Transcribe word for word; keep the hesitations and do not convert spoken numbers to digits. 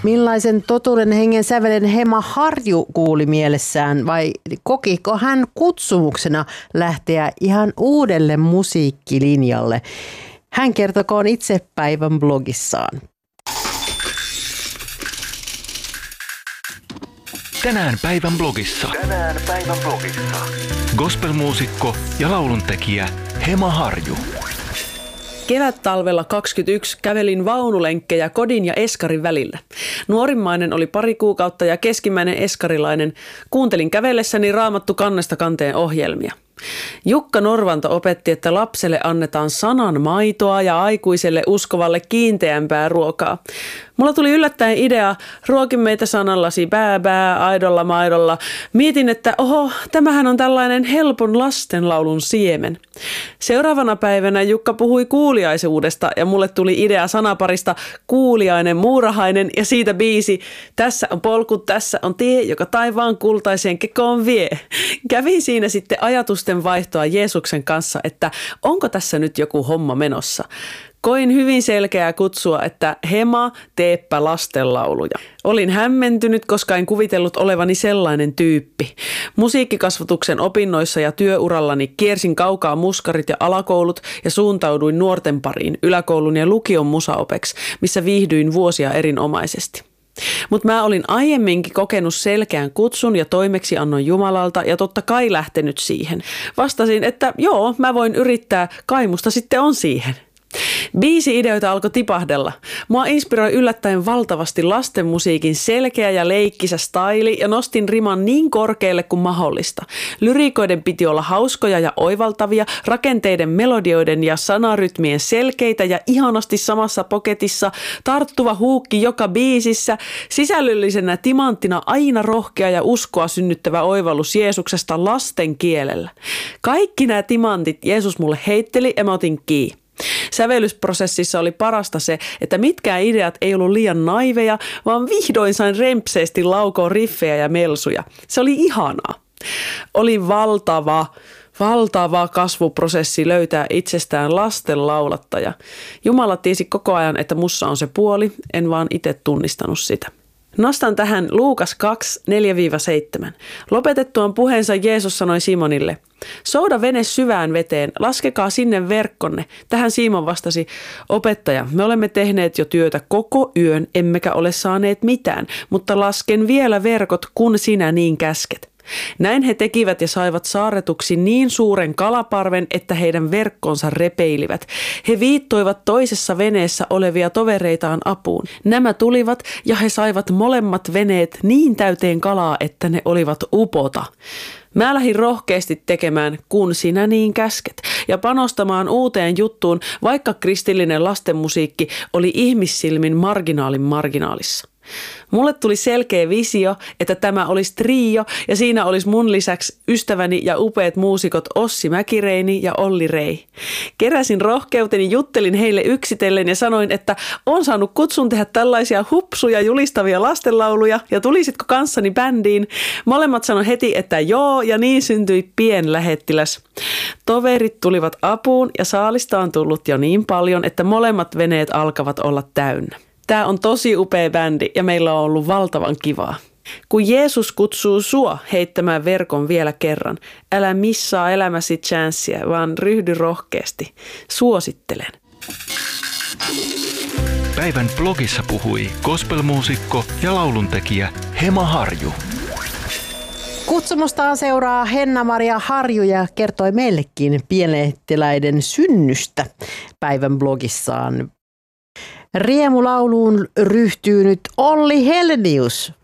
Millaisen totuuden hengen sävelen Hema Harju kuuli mielessään vai kokiko hän kutsumuksena lähteä ihan uudelle musiikkilinjalle? Hän kertokoon itse päivän blogissaan. Tänään päivän blogissa. Tänään päivän blogissa. Gospelmuusikko ja lauluntekijä Hema Harju. Kevät-talvella kaksikymmentäyksi kävelin vaunulenkkejä kodin ja eskarin välillä. Nuorimmainen oli pari kuukautta ja keskimmäinen eskarilainen. Kuuntelin kävellessäni Raamattu kannesta kanteen ohjelmia. Jukka Norvanto opetti, että lapselle annetaan sanan maitoa ja aikuiselle uskovalle kiinteämpää ruokaa. Mulla tuli yllättäen idea, ruokin meitä sanallasi bää bää, aidolla maidolla. Mietin, että oho, tämähän on tällainen helpon lastenlaulun siemen. Seuraavana päivänä Jukka puhui kuuliaisuudesta ja mulle tuli idea sanaparista kuuliainen, muurahainen ja siitä biisi tässä on polku, tässä on tie, joka taivaan kultaiseen kekoon vie. Kävin siinä sitten ajatusten vaihtoa Jeesuksen kanssa, että onko tässä nyt joku homma menossa. Koin hyvin selkeää kutsua, että Hema, teepä lastenlauluja. Olin hämmentynyt, koska en kuvitellut olevani sellainen tyyppi. Musiikkikasvatuksen opinnoissa ja työurallani kiersin kaukaa muskarit ja alakoulut ja suuntauduin nuorten pariin yläkoulun ja lukion musaopeksi, missä viihdyin vuosia erinomaisesti. Mutta mä olin aiemminkin kokenut selkeän kutsun ja toimeksiannon Jumalalta ja totta kai lähtenyt siihen. Vastasin, että joo, mä voin yrittää, kaimusta sitten on siihen. Biisi-ideoita alkoi tipahdella. Mua inspiroi yllättäen valtavasti lastenmusiikin selkeä ja leikkisä staili ja nostin riman niin korkealle kuin mahdollista. Lyriikoiden piti olla hauskoja ja oivaltavia, rakenteiden, melodioiden ja sanarytmien selkeitä ja ihanasti samassa poketissa, tarttuva huukki joka biisissä, sisällöllisenä timanttina aina rohkea ja uskoa synnyttävä oivallus Jeesuksesta lasten kielellä. Kaikki nämä timantit Jeesus mulle heitteli ja mä otin kiinni. Sävellysprosessissa oli parasta se, että mitkään ideat ei ollut liian naiveja, vaan vihdoin sain rempseesti laukoon riffejä ja melsuja. Se oli ihanaa. Oli valtava, valtava kasvuprosessi löytää itsestään lasten laulattaja. Jumala tiesi koko ajan, että mussa on se puoli, en vaan itse tunnistanut sitä. Nostan tähän Luukas kaksi, neljä seitsemän. Lopetettuaan puheensa Jeesus sanoi Simonille, souda vene syvään veteen, laskekaa sinne verkkonne. Tähän Simon vastasi, opettaja, me olemme tehneet jo työtä koko yön, emmekä ole saaneet mitään, mutta lasken vielä verkot, kun sinä niin käsket. Näin he tekivät ja saivat saarretuksi niin suuren kalaparven, että heidän verkkonsa repeilivät. He viittoivat toisessa veneessä olevia tovereitaan apuun. Nämä tulivat ja he saivat molemmat veneet niin täyteen kalaa, että ne olivat upota. Mä lähdin rohkeasti tekemään, kun sinä niin käsket, ja panostamaan uuteen juttuun, vaikka kristillinen lastenmusiikki oli ihmissilmin marginaalin marginaalissa. Mulle tuli selkeä visio, että tämä olisi trio ja siinä olisi mun lisäksi ystäväni ja upeat muusikot Ossi Mäkireini ja Olli Rei. Keräsin rohkeuteni, juttelin heille yksitellen ja sanoin, että on saanut kutsun tehdä tällaisia hupsuja julistavia lastenlauluja ja tulisitko kanssani bändiin. Molemmat sanoi heti, että joo ja niin syntyi pienlähettiläs. Toverit tulivat apuun ja saalista on tullut jo niin paljon, että molemmat veneet alkavat olla täynnä. Tämä on tosi upea bändi ja meillä on ollut valtavan kivaa. Kun Jeesus kutsuu sua heittämään verkon vielä kerran, älä missaa elämäsi chanssiä, vaan ryhdy rohkeasti. Suosittelen. Päivän blogissa puhui gospelmuusikko ja lauluntekijä Hema Harju. Kutsumustaan seuraa Henna-Maria Harju ja kertoi meillekin pienlehtiläiden synnystä päivän blogissaan. Riemulauluun ryhtyy nyt Olli Helenius.